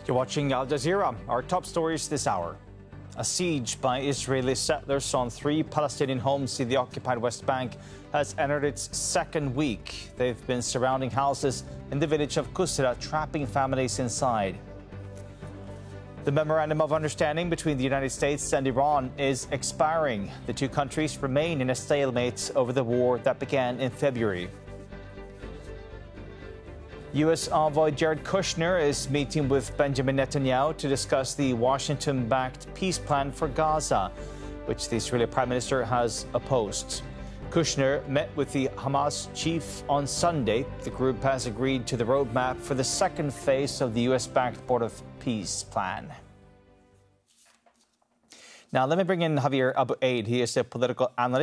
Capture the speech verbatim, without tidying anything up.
You're watching Al Jazeera. Our top stories this hour. A siege by Israeli settlers on three Palestinian homes in the occupied West Bank has entered its second week. They've been surrounding houses in the village of Kusra, trapping families inside. The memorandum of understanding between the United States and Iran is expiring. The two countries remain in a stalemate over the war that began in February. U S envoy Jared Kushner is meeting with Benjamin Netanyahu to discuss the Washington-backed peace plan for Gaza, which the Israeli Prime Minister has opposed. Kushner met with the Hamas chief on Sunday. The group has agreed to the roadmap for the second phase of the U S-backed Board of Peace plan. Now, let me bring in Javier Abu Aid. He is a political analyst.